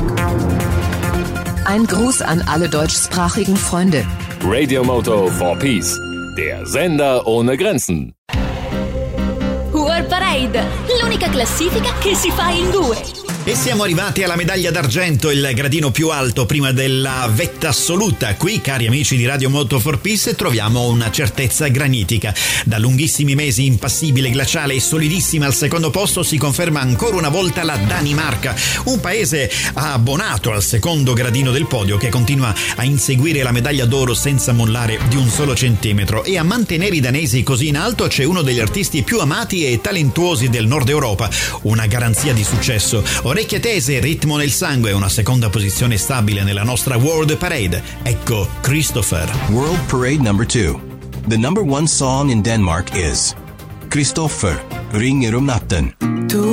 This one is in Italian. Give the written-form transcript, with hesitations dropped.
Ein Gruß an alle deutschsprachigen Freunde. Radio Moto for Peace, der Sender ohne Grenzen. World Parade, l'unica classifica che si fa in due. E siamo arrivati alla medaglia d'argento, il gradino più alto prima della vetta assoluta. Qui, cari amici di Radio Moto for Peace, troviamo una certezza granitica. Da lunghissimi mesi impassibile, glaciale e solidissima al secondo posto si conferma ancora una volta la Danimarca, un paese abbonato al secondo gradino del podio che continua a inseguire la medaglia d'oro senza mollare di un solo centimetro, e a mantenere i danesi così in alto c'è uno degli artisti più amati e talentuosi del Nord Europa, una garanzia di successo. Orecchie tese, ritmo nel sangue, una seconda posizione stabile nella nostra World Parade. Ecco Christopher. World Parade number 2. The number one song in Denmark is Christopher, Ringer om natten. Du